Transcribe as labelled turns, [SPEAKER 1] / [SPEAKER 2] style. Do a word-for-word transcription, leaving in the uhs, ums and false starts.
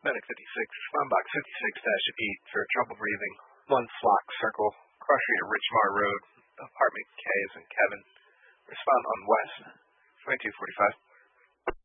[SPEAKER 1] Medic fifty-six, respond box fifty-six dash eight for trouble breathing. One flock circle, cross street of Richmar Road, apartment K as in Kevin. Respond on west, twenty-two forty-five.